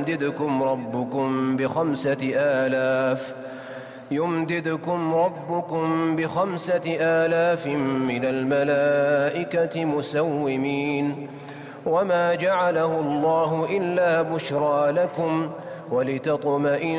يمددكم ربكم بخمسة آلاف من الملائكة مسومين. وما جعله الله إلا بشرى لكم ولتطمئن